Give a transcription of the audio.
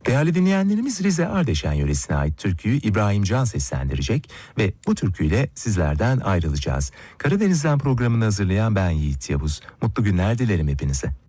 Değerli dinleyenlerimiz, Rize Ardeşen yöresine ait türküyü İbrahim Can seslendirecek ve bu türküyle sizlerden ayrılacağız. Karadeniz'den programını hazırlayan ben Yiğit Yavuz. Mutlu günler dilerim hepinize.